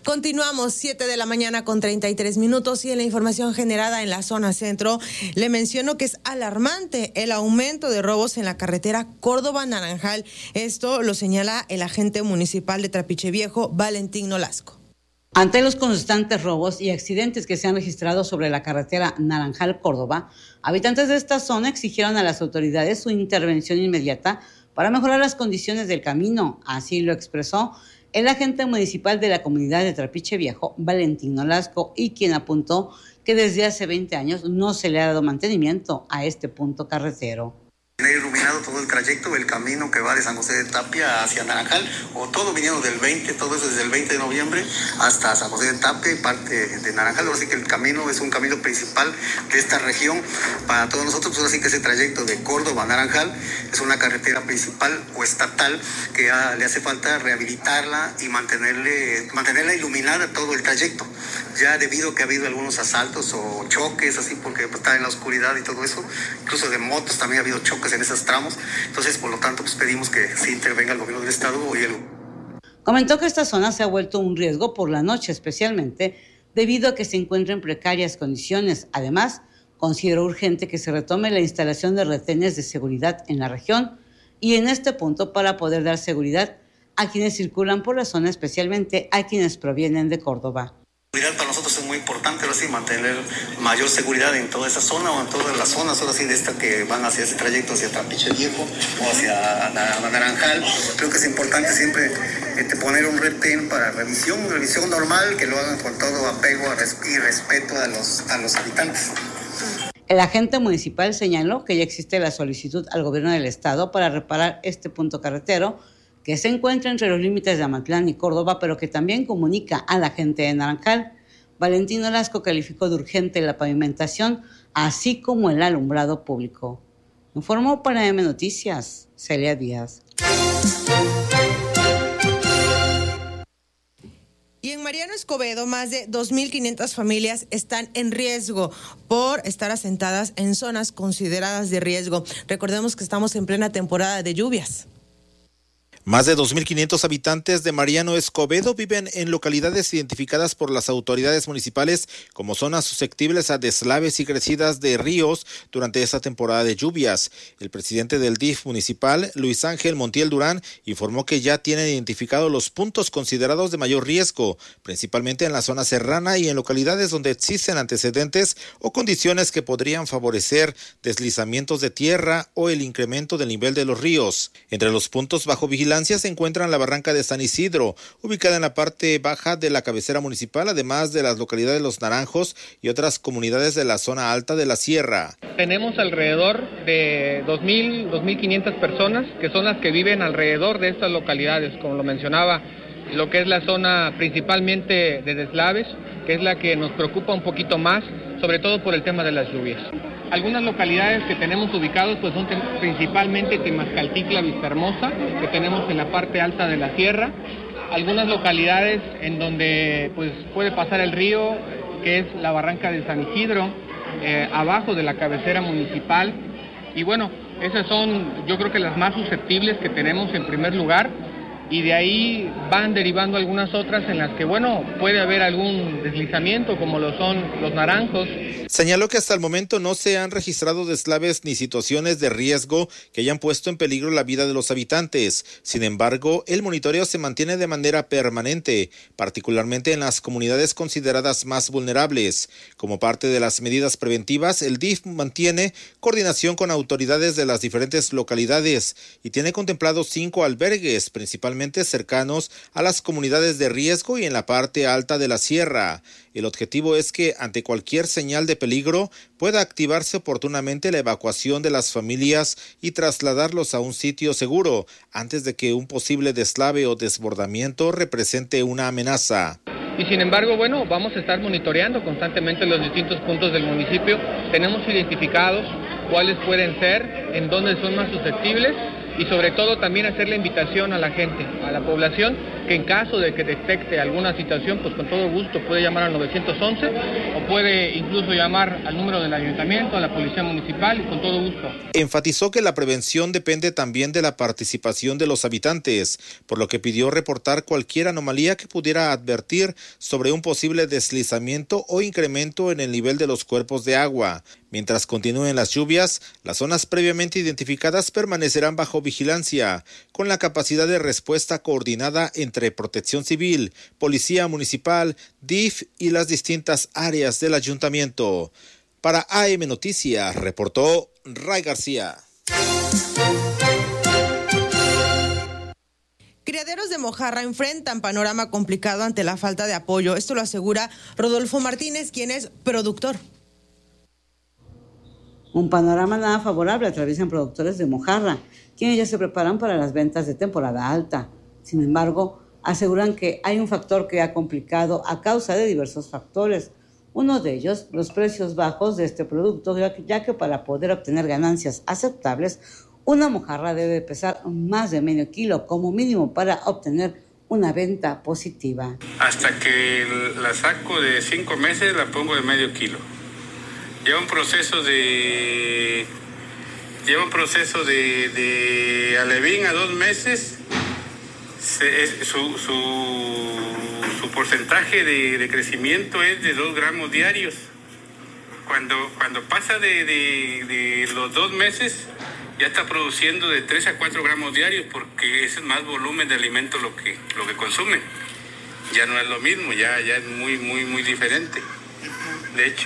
Continuamos, 7 de la mañana con 33 minutos y en la información generada en la zona centro le menciono que es alarmante el aumento de robos en la carretera Córdoba-Naranjal. Esto lo señala el agente municipal de Trapiche Viejo, Valentín Nolasco. Ante los constantes robos y accidentes que se han registrado sobre la carretera Naranjal-Córdoba, habitantes de esta zona exigieron a las autoridades su intervención inmediata para mejorar las condiciones del camino. Así lo expresó el agente municipal de la comunidad de Trapiche Viejo, Valentín Nolasco, y quien apuntó que desde hace 20 años no se le ha dado mantenimiento a este punto carretero. Tener iluminado todo el trayecto, el camino que va de San José de Tapia hacia Naranjal, o todo viniendo del 20, todo eso desde el 20 de noviembre hasta San José de Tapia, parte de Naranjal. Ahora sí que el camino es un camino principal de esta región para todos nosotros. Ahora sí que ese trayecto de Córdoba a Naranjal es una carretera principal o estatal que le hace falta rehabilitarla y mantenerla iluminada todo el trayecto. Ya debido a que ha habido algunos asaltos o choques, así porque está en la oscuridad y todo eso, incluso de motos también ha habido choques en esos tramos. Entonces, por lo tanto, pues pedimos que sí intervenga el gobierno del estado y el... Comentó que esta zona se ha vuelto un riesgo por la noche, especialmente debido a que se encuentra en precarias condiciones. Además, consideró urgente que se retome la instalación de retenes de seguridad en la región y en este punto para poder dar seguridad a quienes circulan por la zona, especialmente a quienes provienen de Córdoba. Para nosotros es muy importante ahora sí mantener mayor seguridad en toda esa zona o en todas las zonas ahora sí de esta que van hacia ese trayecto hacia Trapiche Viejo o hacia Naranjal. Creo que es importante siempre poner un retén para revisión normal, que lo hagan con todo apego y respeto a los habitantes. El agente municipal señaló que ya existe la solicitud al gobierno del estado para reparar este punto carretero que se encuentra entre los límites de Amatlán y Córdoba, pero que también comunica a la gente de Naranjal. Valentín Nolasco calificó de urgente la pavimentación, así como el alumbrado público. Informó para M Noticias, Celia Díaz. Y en Mariano Escobedo, más de 2.500 familias están en riesgo por estar asentadas en zonas consideradas de riesgo. Recordemos que estamos en plena temporada de lluvias. Más de 2.500 habitantes de Mariano Escobedo viven en localidades identificadas por las autoridades municipales como zonas susceptibles a deslaves y crecidas de ríos durante esta temporada de lluvias. El presidente del DIF municipal, Luis Ángel Montiel Durán, informó que ya tienen identificados los puntos considerados de mayor riesgo, principalmente en la zona serrana y en localidades donde existen antecedentes o condiciones que podrían favorecer deslizamientos de tierra o el incremento del nivel de los ríos. Entre los puntos bajo vigilancia se encuentran la barranca de San Isidro, ubicada en la parte baja de la cabecera municipal, además de las localidades Los Naranjos y otras comunidades de la zona alta de la sierra. Tenemos alrededor de 2.500 personas que son las que viven alrededor de estas localidades, como lo mencionaba, lo que es la zona principalmente de deslaves, que es la que nos preocupa un poquito más, sobre todo por el tema de las lluvias. Algunas localidades que tenemos ubicados pues son principalmente Temascaltitla, Vistahermosa, que tenemos en la parte alta de la sierra. Algunas localidades en donde pues puede pasar el río, que es la barranca de San Isidro, abajo de la cabecera municipal. Y bueno, esas son yo creo que las más susceptibles que tenemos en primer lugar. Y de ahí van derivando algunas otras en las que, bueno, puede haber algún deslizamiento, como lo son Los Naranjos. Señaló que hasta el momento no se han registrado deslaves ni situaciones de riesgo que hayan puesto en peligro la vida de los habitantes. Sin embargo, el monitoreo se mantiene de manera permanente, particularmente en las comunidades consideradas más vulnerables. Como parte de las medidas preventivas, el DIF mantiene coordinación con autoridades de las diferentes localidades y tiene contemplados 5 albergues, principalmente cercanos a las comunidades de riesgo y en la parte alta de la sierra. El objetivo es que ante cualquier señal de peligro pueda activarse oportunamente la evacuación de las familias y trasladarlos a un sitio seguro antes de que un posible deslave o desbordamiento represente una amenaza. Y sin embargo, bueno, vamos a estar monitoreando constantemente los distintos puntos del municipio. Tenemos identificados cuáles pueden ser, en dónde son más susceptibles y sobre todo también hacer la invitación a la gente, a la población, que en caso de que detecte alguna situación, pues con todo gusto puede llamar al 911 o puede incluso llamar al número del ayuntamiento, a la policía municipal y con todo gusto. Enfatizó que la prevención depende también de la participación de los habitantes, por lo que pidió reportar cualquier anomalía que pudiera advertir sobre un posible deslizamiento o incremento en el nivel de los cuerpos de agua. Mientras continúen las lluvias, las zonas previamente identificadas permanecerán bajo vigilancia, con la capacidad de respuesta coordinada entre Protección Civil, Policía Municipal, DIF y las distintas áreas del ayuntamiento. Para AM Noticias, reportó Ray García. Criaderos de mojarra enfrentan panorama complicado ante la falta de apoyo. Esto lo asegura Rodolfo Martínez, quien es productor. Un panorama nada favorable atraviesan productores de mojarra, quienes ya se preparan para las ventas de temporada alta. Sin embargo, aseguran que hay un factor que ha complicado a causa de diversos factores. Uno de ellos, los precios bajos de este producto, ya que para poder obtener ganancias aceptables, una mojarra debe pesar más de medio kilo como mínimo para obtener una venta positiva. Hasta que la saco de 5 meses la pongo de medio kilo. Lleva un proceso de alevín a 2 meses. Su porcentaje de crecimiento es de 2 gramos diarios. Cuando pasa de los 2 meses, ya está produciendo de 3 a 4 gramos diarios, porque ese es más volumen de alimento lo que consumen. Ya no es lo mismo, ya es muy diferente. De hecho,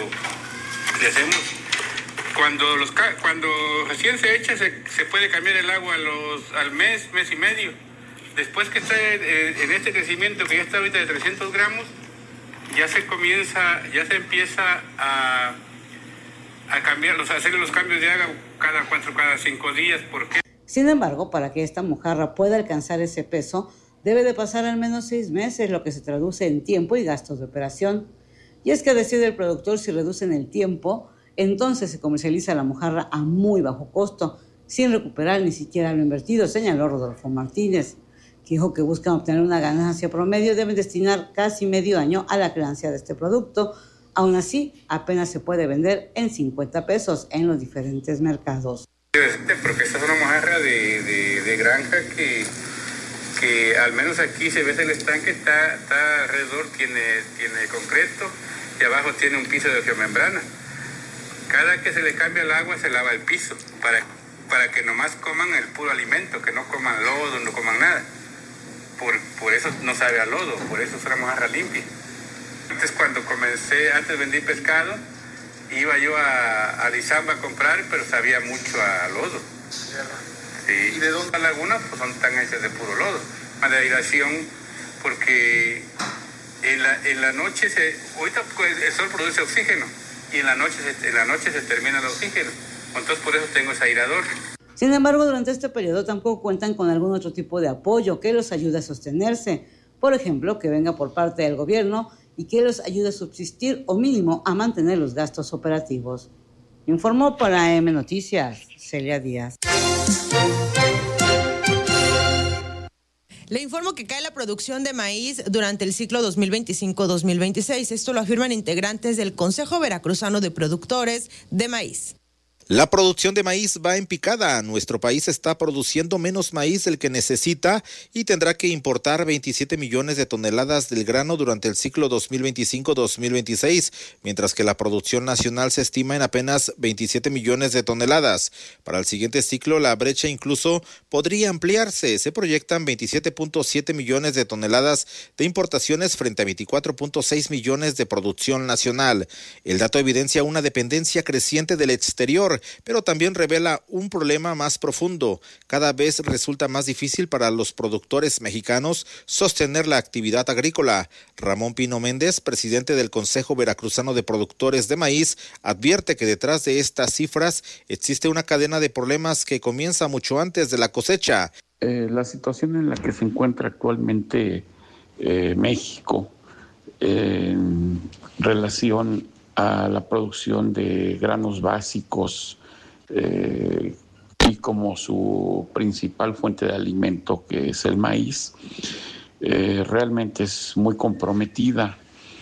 le hacemos cuando recién se echa, se puede cambiar el agua al mes y medio. Después que está en este crecimiento que ya está ahorita de 300 gramos, ya se empieza a cambiar, a hacer los cambios de agua cada 5 días. ¿Por qué? Sin embargo, para que esta mojarra pueda alcanzar ese peso, debe de pasar al menos 6 meses, lo que se traduce en tiempo y gastos de operación. Y es que decide el productor, si reducen el tiempo, entonces se comercializa la mojarra a muy bajo costo, sin recuperar ni siquiera lo invertido, señaló Rodolfo Martínez, que dijo que buscan obtener una ganancia promedio, deben destinar casi medio año a la creancia de este producto. Aún así, apenas se puede vender en 50 pesos en los diferentes mercados. Porque esta es una mojarra de granja que al menos aquí se ve el estanque, está alrededor, tiene concreto y abajo tiene un piso de geomembrana. Cada que se le cambia el agua se lava el piso para que nomás coman el puro alimento, que no coman lodo, no coman nada. Por eso no sabe a lodo, por eso es una mojarra limpia. Antes vendí pescado, iba yo a Lizamba a comprar, pero sabía mucho a lodo. Sí. ¿Y de dónde las lagunas? Pues son tan hechas de puro lodo. La aireación, porque en la noche ahorita pues, el sol produce oxígeno y en la noche se termina el oxígeno. Entonces por eso tengo ese airador. Sin embargo, durante este periodo tampoco cuentan con algún otro tipo de apoyo que los ayude a sostenerse. Por ejemplo, que venga por parte del gobierno y que los ayude a subsistir o mínimo a mantener los gastos operativos. Informó para AM Noticias, Celia Díaz. Le informo que cae la producción de maíz durante el ciclo 2025-2026. Esto lo afirman integrantes del Consejo Veracruzano de Productores de Maíz. La producción de maíz va en picada. Nuestro país está produciendo menos maíz del que necesita y tendrá que importar 27 millones de toneladas del grano durante el ciclo 2025-2026, mientras que la producción nacional se estima en apenas 27 millones de toneladas. Para el siguiente ciclo, la brecha incluso podría ampliarse. Se proyectan 27.7 millones de toneladas de importaciones frente a 24.6 millones de producción nacional. El dato evidencia una dependencia creciente del exterior, pero también revela un problema más profundo. Cada vez resulta más difícil para los productores mexicanos sostener la actividad agrícola. Ramón Pino Méndez, presidente del Consejo Veracruzano de Productores de Maíz, advierte que detrás de estas cifras existe una cadena de problemas que comienza mucho antes de la cosecha. La situación en la que se encuentra actualmente México en relación a la producción de granos básicos y como su principal fuente de alimento, que es el maíz, realmente es muy comprometida.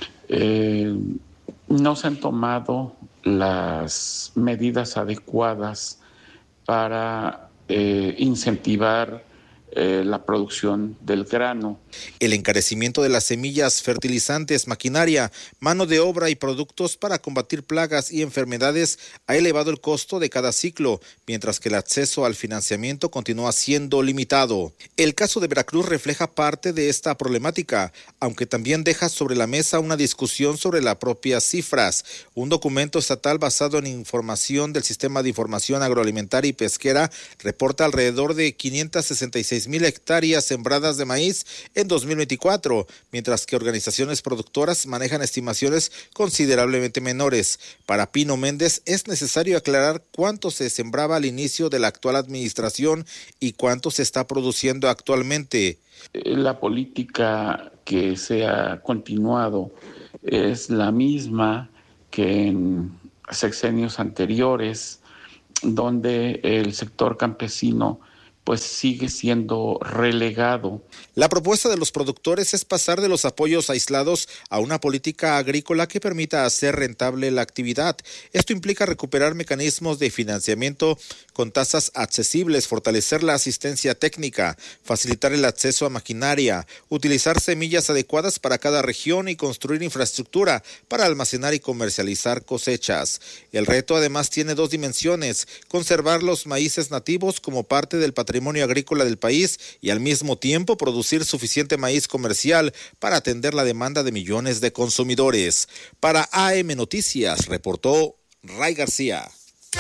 No se han tomado las medidas adecuadas para incentivar la producción del grano. El encarecimiento de las semillas, fertilizantes, maquinaria, mano de obra y productos para combatir plagas y enfermedades ha elevado el costo de cada ciclo, mientras que el acceso al financiamiento continúa siendo limitado. El caso de Veracruz refleja parte de esta problemática, aunque también deja sobre la mesa una discusión sobre las propias cifras. Un documento estatal basado en información del Sistema de Información Agroalimentaria y Pesquera reporta alrededor de 566,000 hectáreas sembradas de maíz en 2024, mientras que organizaciones productoras manejan estimaciones considerablemente menores. Para Pino Méndez es necesario aclarar cuánto se sembraba al inicio de la actual administración y cuánto se está produciendo actualmente. La política que se ha continuado es la misma que en sexenios anteriores, donde el sector campesino pues sigue siendo relegado. La propuesta de los productores es pasar de los apoyos aislados a una política agrícola que permita hacer rentable la actividad. Esto implica recuperar mecanismos de financiamiento con tasas accesibles, fortalecer la asistencia técnica, facilitar el acceso a maquinaria, utilizar semillas adecuadas para cada región y construir infraestructura para almacenar y comercializar cosechas. El reto además tiene dos dimensiones: conservar los maíces nativos como parte del patrimonio agrícola del país y al mismo tiempo producir suficiente maíz comercial para atender la demanda de millones de consumidores. Para AM Noticias, reportó Ray García.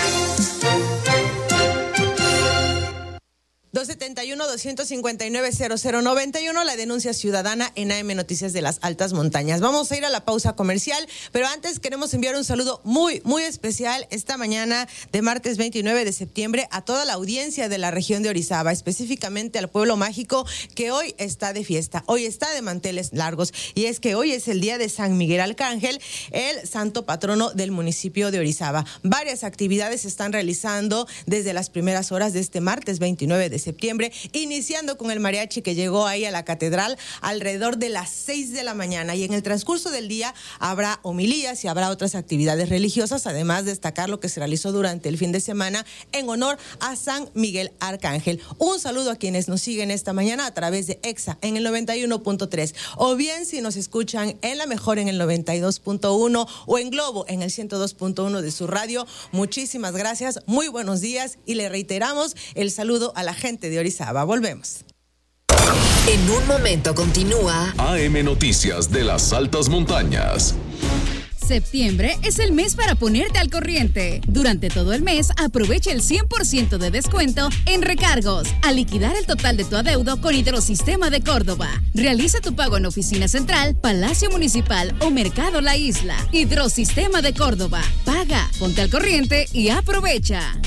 271-259-0091, la denuncia ciudadana en AM Noticias de las Altas Montañas. Vamos a ir a la pausa comercial, pero antes queremos enviar un saludo muy, muy especial esta mañana de martes 29 de septiembre a toda la audiencia de la región de Orizaba, específicamente al pueblo mágico que hoy está de fiesta, hoy está de manteles largos, y es que hoy es el día de San Miguel Arcángel, el santo patrono del municipio de Orizaba. Varias actividades se están realizando desde las primeras horas de este martes 29 de septiembre, iniciando con el mariachi que llegó ahí a la catedral alrededor de las 6 de la mañana, y en el transcurso del día habrá homilías y habrá otras actividades religiosas, además de destacar lo que se realizó durante el fin de semana en honor a San Miguel Arcángel. Un saludo a quienes nos siguen esta mañana a través de EXA en el 91.3, o bien si nos escuchan en La Mejor en el 92.1 o en Globo en el 102.1 de su radio. Muchísimas gracias, muy buenos días, y le reiteramos el saludo a la gente de Orizaba. Volvemos. En un momento continúa AM Noticias de las Altas Montañas. Septiembre es el mes para ponerte al corriente. Durante todo el mes, aprovecha el 100% de descuento en recargos, al liquidar el total de tu adeudo con Hidrosistema de Córdoba. Realiza tu pago en Oficina Central, Palacio Municipal o Mercado La Isla. Hidrosistema de Córdoba. Paga, ponte al corriente y aprovecha.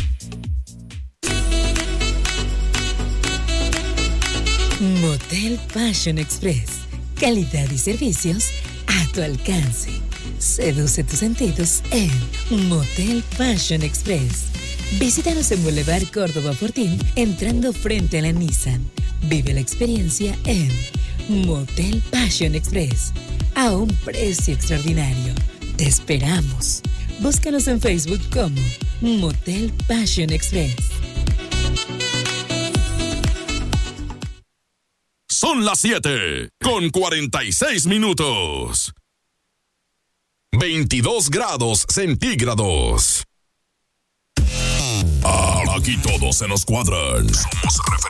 Motel Fashion Express. Calidad y servicios a tu alcance. Seduce tus sentidos en Motel Fashion Express. Visítanos en Boulevard Córdoba Fortín, entrando frente a la Nissan. Vive la experiencia en Motel Fashion Express, a un precio extraordinario. Te esperamos. Búscanos en Facebook como Motel Fashion Express. Son las 7:46. 22 grados centígrados. Aquí todos se nos cuadran. Somos referentes.